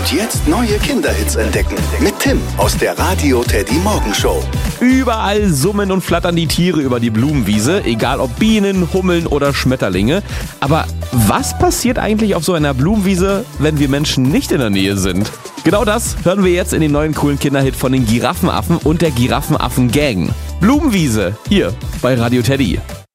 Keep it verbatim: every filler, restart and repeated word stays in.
Und jetzt neue Kinderhits entdecken mit Tim aus der Radio Teddy Morgenshow. Überall summen und flattern die Tiere über die Blumenwiese, egal ob Bienen, Hummeln oder Schmetterlinge. Aber was passiert eigentlich auf so einer Blumenwiese, wenn wir Menschen nicht in der Nähe sind? Genau das hören wir jetzt in dem neuen coolen Kinderhit von den Giraffenaffen und der Giraffenaffen-Gang. Blumenwiese, hier bei Radio Teddy.